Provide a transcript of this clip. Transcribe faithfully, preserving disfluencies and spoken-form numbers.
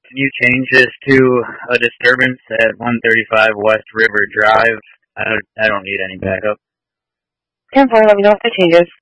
Can you change this to a disturbance at one thirty-five West River Drive? I don't, I don't need any backup. ten four, let me know if that changes.